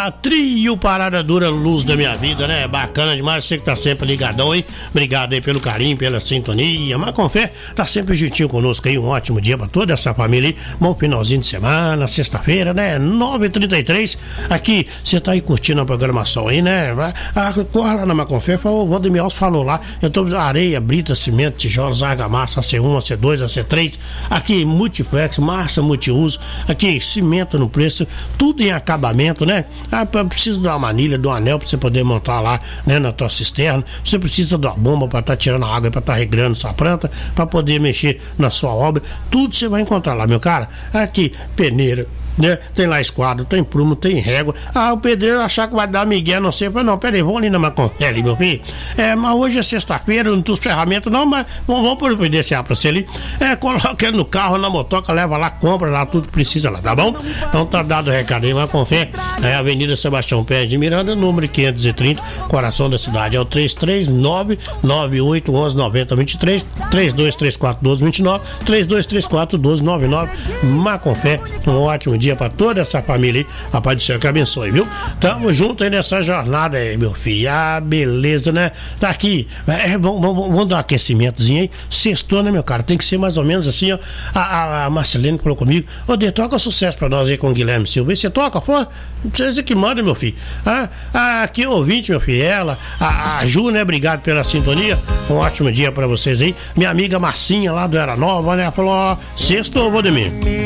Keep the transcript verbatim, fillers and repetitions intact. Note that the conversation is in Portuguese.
Ah, trio Parada Dura, luz da minha vida, né? Bacana demais, você que tá sempre ligadão aí. Obrigado aí pelo carinho, pela sintonia. Mas com fé, tá sempre juntinho conosco aí. Um ótimo dia pra toda essa família aí. Bom finalzinho de semana, sexta-feira, né? nove e trinta e três. Aqui, você tá aí curtindo a programação aí, né? Ah, corra lá na Maconfé, o Valdemir Alves falou lá. Eu tô areia, brita, cimento, tijolos, argamassa, A C um, A C dois, A C três. Aqui, multiplex, massa multiuso. Aqui, cimento no preço, tudo em acabamento, né? Ah, precisa de uma manilha, de um anel pra você poder montar lá, né, na tua cisterna. Você precisa de uma bomba pra estar tá tirando a água, pra estar tá regrando sua planta, pra poder mexer na sua obra. Tudo você vai encontrar lá, meu cara. Aqui, peneira, né? Tem lá esquadro, tem prumo, tem régua. Ah, o pedreiro achar que vai dar migué, não sei. Não, peraí, vamos ali na Maconfé ali, meu filho. É, mas hoje é sexta-feira, não trouxe ferramenta não, mas vamos, vamos providenciar pra você ali. É, coloca ele no carro, na motoca, leva lá, compra lá, tudo que precisa lá, tá bom? Então tá dado o recado aí, Maconfé. É Avenida Sebastião Pérez de Miranda, número quinhentos e trinta, coração da cidade. É o três três nove, nove oito um um, nove zero dois três, três dois três quatro, um dois dois nove, três dois três quatro, um dois nove nove. Maconfé, um ótimo dia pra toda essa família aí. A paz do Senhor que abençoe, viu? Tamo junto aí nessa jornada aí, meu filho. Ah, beleza, né? Tá aqui. É, vamos, vamos, vamos dar um aquecimentozinho aí. Sextou, né, meu cara? Tem que ser mais ou menos assim, ó. A, a, a Marcelene falou comigo: ô, Dê, toca sucesso pra nós aí com o Guilherme Silva. E você toca, pô? Você que manda, meu filho. Ah, ah, aqui é ouvinte, meu filho. Ela, a, a Ju, né? Obrigado pela sintonia. Um ótimo dia pra vocês aí. Minha amiga Marcinha lá do Era Nova, né? Falou: ó, sextou, Valdemir.